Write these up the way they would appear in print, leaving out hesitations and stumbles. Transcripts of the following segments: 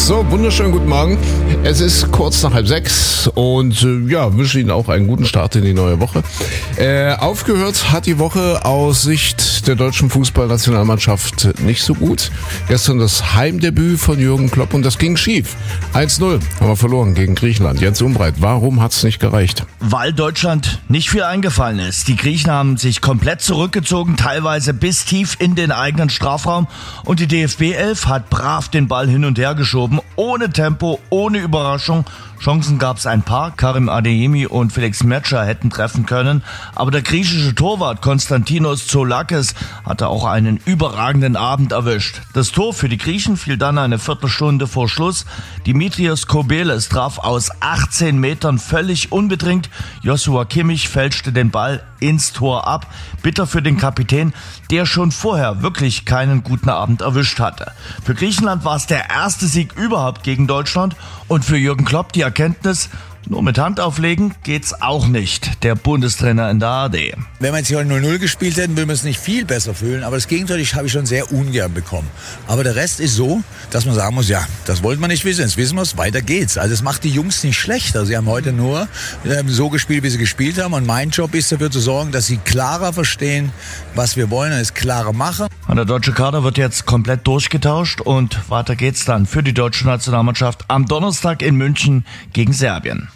So, wunderschönen guten Morgen. Es ist kurz nach 5:30 und wünsche Ihnen auch einen guten Start in die neue Woche. Aufgehört hat die Woche aus Sicht der deutschen Fußballnationalmannschaft nicht so gut. Gestern das Heimdebüt von Jürgen Klopp und das ging schief. 1-0 haben wir verloren gegen Griechenland. Jens Umbreit, warum hat's nicht gereicht? Weil Deutschland nicht viel eingefallen ist. Die Griechen haben sich komplett zurückgezogen, teilweise bis tief in den eigenen Strafraum. Und die DFB 11 hat brav den Ball hin und her geschoben, ohne Tempo, ohne Überraschung. Chancen gab es ein paar. Karim Adeyemi und Felix Metscher hätten treffen können. Aber der griechische Torwart Konstantinos Zoulakis hatte auch einen überragenden Abend erwischt. Das Tor für die Griechen fiel dann eine Viertelstunde vor Schluss. Dimitrios Kobeles traf aus 18 Metern völlig unbedingt. Joshua Kimmich fälschte den Ball ins Tor ab. Bitter für den Kapitän, der schon vorher wirklich keinen guten Abend erwischt hatte. Für Griechenland war es der erste Sieg überhaupt gegen Deutschland und für Jürgen Klopp die Erkenntnis, nur mit Hand auflegen geht's auch nicht, der Bundestrainer in der ARD. Wenn wir jetzt hier 0-0 gespielt hätten, würden wir es nicht viel besser fühlen, aber das Gegenteil habe ich schon sehr ungern bekommen. Aber der Rest ist so, dass man sagen muss, ja, das wollten wir nicht wissen, jetzt wissen wir es, weiter geht's. Also es macht die Jungs nicht schlechter, sie haben heute nur so gespielt, wie sie gespielt haben und mein Job ist dafür zu sorgen, dass sie klarer verstehen, was wir wollen und es klarer machen. Der deutsche Kader wird jetzt komplett durchgetauscht und weiter geht's dann für die deutsche Nationalmannschaft am Donnerstag in München gegen Serbien.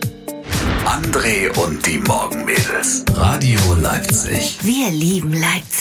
André und die Morgenmädels. Radio Leipzig. Wir lieben Leipzig.